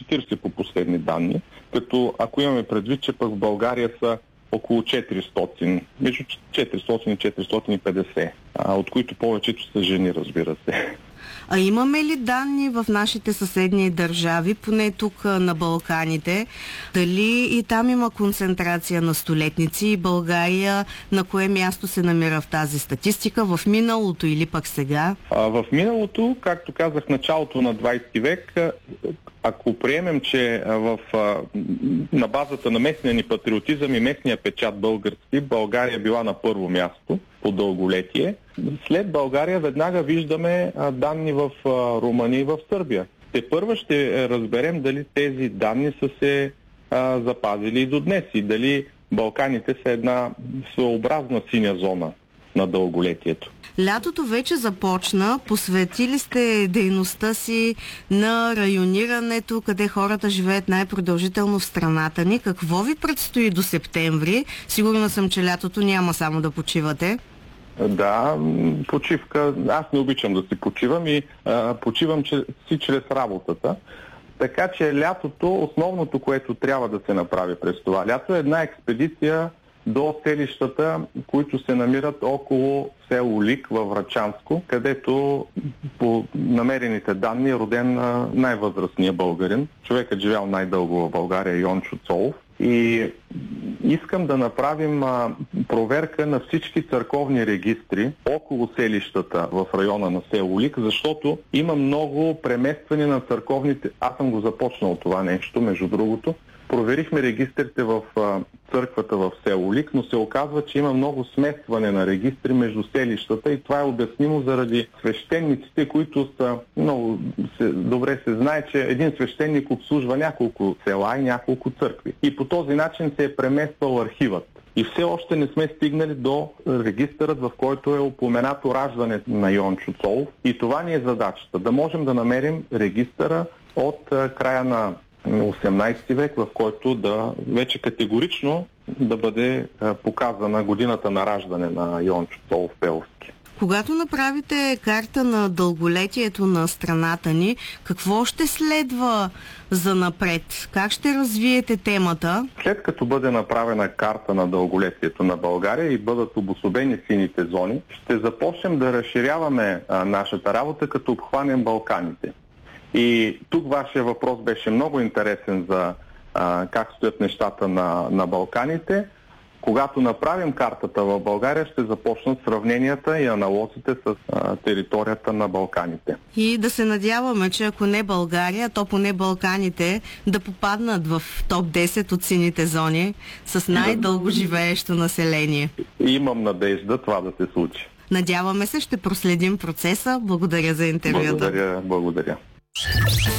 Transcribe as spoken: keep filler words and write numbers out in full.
четиридесет по последни данни, като ако имаме предвид, че пък в България са около четиристотин, между четиристотин и четиристотин и петдесет, а, от които повечето са жени, разбира се. А имаме ли данни в нашите съседни държави, поне тук на Балканите, дали и там има концентрация на столетници и България на кое място се намира в тази статистика, в миналото или пък сега? А, в миналото, както казах, началото на двадесети век, ако приемем, че в, на базата на местния ни патриотизъм и местния печат български, България била на първо място по дълголетие, след България веднага виждаме данни в Румъния и в Сърбия. Те първо ще разберем дали тези данни са се а, запазили и до днес и дали Балканите са една своеобразна синя зона на дълголетието. Лятото вече започна. Посветили сте дейността си на районирането, къде хората живеят най-продължително в страната ни. Какво ви предстои до септември? Сигурна съм, че лятото няма само да почивате. Да, почивка. Аз не обичам да си почивам и а, почивам че, си чрез работата. Така че лятото, основното, което трябва да се направи през това лято е една експедиция до селищата, които се намират около село Лик във Врачанско, където по намерените данни е роден най-възрастният българин. Човекът живял най-дълго в България, Йончо Цолов. И искам да направим а, проверка на всички църковни регистри около селищата в района на село Лик, защото има много преместване на църковните... Аз съм го започнал това нещо, между другото. Проверихме регистрите в а, църквата в село Лик, но се оказва, че има много смесване на регистри между селищата и това е обяснимо заради свещениците, които са много се, добре се знае, че един свещеник обслужва няколко села и няколко църкви. И по този начин се е премествал архивът. И все още не сме стигнали до регистърът, в който е упоменато раждането на Йончо Цолов. И това ни е задачата. Да можем да намерим регистъра от а, края на осемнадесети век, в който да вече категорично да бъде показана годината на раждане на Йончо Цолов Пеловски. Когато направите карта на дълголетието на страната ни, какво ще следва за напред? Как ще развиете темата? След като бъде направена карта на дълголетието на България и бъдат обособени сините зони, ще започнем да разширяваме а, нашата работа, като обхванем Балканите. И тук вашия въпрос беше много интересен за а, как стоят нещата на, на Балканите. Когато направим картата в България, ще започнат сравненията и аналозите с а, територията на Балканите. И да се надяваме, че ако не България, то поне Балканите да попаднат в топ десет от сините зони с най-дълго живеещо население. Имам надежда това да се случи. Надяваме се, ще проследим процеса. Благодаря за интервюто. Благодаря, благодаря.